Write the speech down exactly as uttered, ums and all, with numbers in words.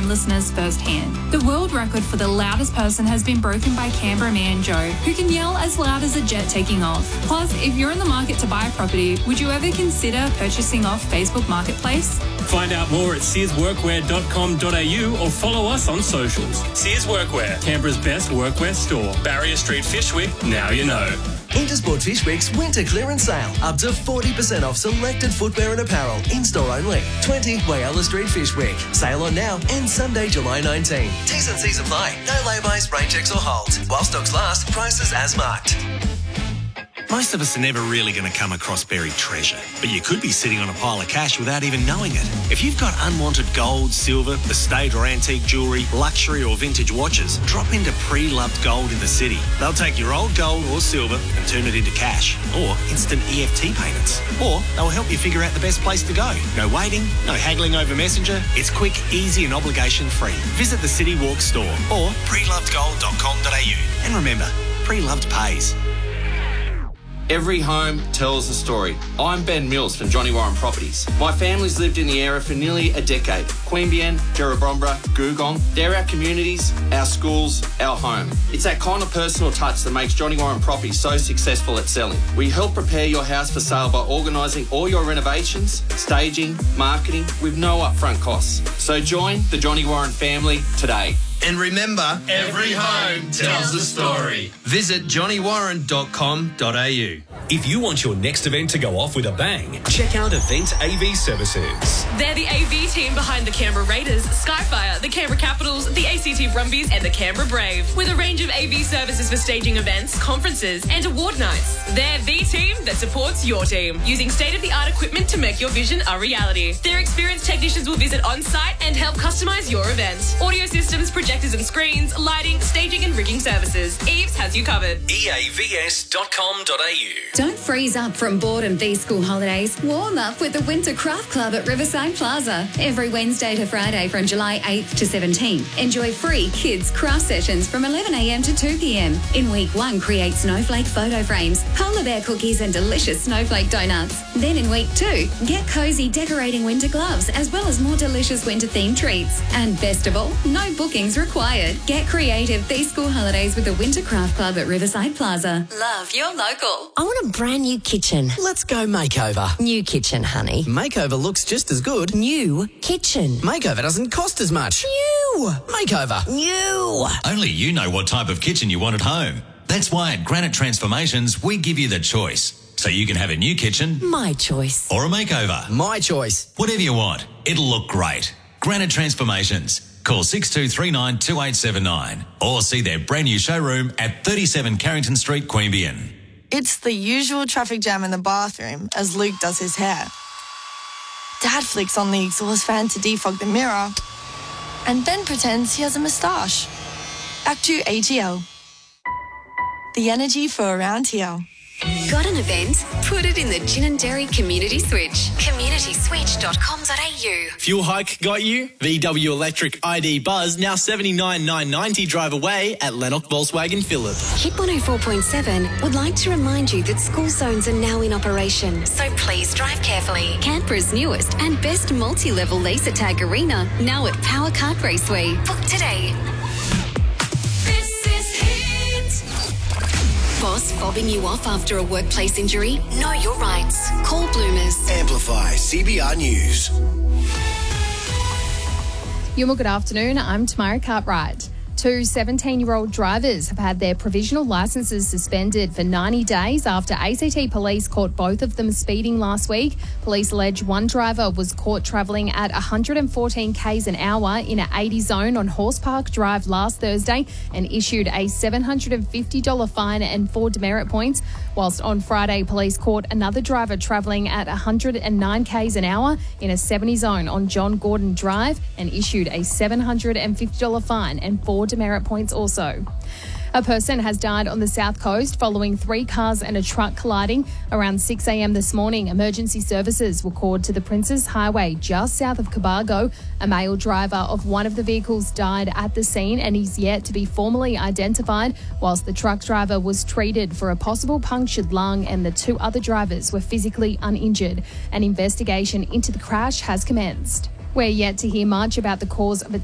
Nine listeners firsthand. The world record for the loudest person has been broken by Canberra man Joe, who can yell as loud as a jet taking off. Plus, if you're in the market to buy a property, would you ever consider purchasing off Facebook Marketplace? Find out more at sears workwear dot com dot a u or follow us on socials. Sears Workwear, Canberra's best workwear store. Barrier Street, Fishwick, now you know. Intersport Fishwick's winter clearance sale. Up to forty percent off selected footwear and apparel. In-store only. twenty Whyalla Street, Fishwick. Sale on now and Sunday, July nineteenth. T's and C's apply. No laybys, rain checks or holds. While stocks last, prices as marked. Most of us are never really going to come across buried treasure, but you could be sitting on a pile of cash without even knowing it. If you've got unwanted gold, silver, estate or antique jewellery, luxury or vintage watches, drop into Pre-Loved Gold in the city. They'll take your old gold or silver and turn it into cash or instant E F T payments. Or they'll help you figure out the best place to go. No waiting, no haggling over Messenger. It's quick, easy and obligation-free. Visit the City Walk store or pre loved gold dot com dot a u. And remember, Pre-Loved pays. Every home tells a story. I'm Ben Mills from Johnny Warren Properties. My family's lived in the area for nearly a decade. Queanbeyan, Jerrabomberra, Googong, they're our communities, our schools, our home. It's that kind of personal touch that makes Johnny Warren Properties so successful at selling. We help prepare your house for sale by organising all your renovations, staging, marketing with no upfront costs. So join the Johnny Warren family today. And remember, every home tells a story. Visit johnny warren dot com dot a u. If you want your next event to go off with a bang, check out Event A V Services. They're the A V team behind the Canberra Raiders, Skyfire, the Canberra Capitals, the A C T Brumbies and the Canberra Brave. With a range of A V services for staging events, conferences and award nights. They're the team that supports your team, using state-of-the-art equipment to make your vision a reality. Their experienced technicians will visit on-site and help customise your event. Audio systems, projectors and screens, lighting, staging and rigging services. Eves has you covered. E A V S dot com dot a u. Don't freeze up from boredom these school holidays. Warm up with the Winter Craft Club at Riverside Plaza. Every Wednesday to Friday from July eighth to seventeenth. Enjoy free kids craft sessions from eleven a m to two p m. In week one, create snowflake photo frames, polar bear cookies and delicious snowflake donuts. Then in week two, get cozy decorating winter gloves as well as more delicious winter themed treats. And best of all, no bookings required. Get creative these school holidays with the Winter Craft Club at Riverside Plaza. Love your local. I want a brand new kitchen. Let's go makeover. New kitchen, honey. Makeover looks just as good. New kitchen. Makeover doesn't cost as much. New. Makeover. New. Only you know what type of kitchen you want at home. That's why at Granite Transformations, we give you the choice. So you can have a new kitchen. My choice. Or a makeover. My choice. Whatever you want. It'll look great. Granite Transformations. Call six two three nine, two eight seven nine or see their brand new showroom at thirty-seven Carrington Street, Queanbeyan. It's the usual traffic jam in the bathroom as Luke does his hair. Dad flicks on the exhaust fan to defog the mirror and then pretends he has a moustache. Act two A G L. The energy for around here. Got an event? Put it in the Gin and Dairy Community Switch. community switch dot com dot a u. Fuel hike got you? V W Electric I D Buzz now seventy-nine thousand nine hundred ninety drive away at Lennox Volkswagen Phillip. Hit one oh four point seven would like to remind you that school zones are now in operation, so please drive carefully. Canberra's newest and best multi-level laser tag arena, now at Power Kart Raceway. Book today. Boss fobbing you off after a workplace injury? Know your rights. Call Bloomers. Amplify C B R News. Yuma, good afternoon. I'm Tamara Cartwright. Two seventeen-year-old drivers have had their provisional licences suspended for ninety days after A C T police caught both of them speeding last week. Police allege one driver was caught travelling at one hundred fourteen k's an hour in an eighty zone on Horse Park Drive last Thursday and issued a seven hundred fifty dollars fine and four demerit points, whilst on Friday police caught another driver travelling at one hundred nine k's an hour in a seventy zone on John Gordon Drive and issued a seven hundred fifty dollars fine and four demerit points also. A person has died on the south coast following three cars and a truck colliding. Around six a m this morning, emergency services were called to the Princes Highway just south of Cobargo. A male driver of one of the vehicles died at the scene and is yet to be formally identified, whilst the truck driver was treated for a possible punctured lung and the two other drivers were physically uninjured. An investigation into the crash has commenced. We're yet to hear much about the cause of a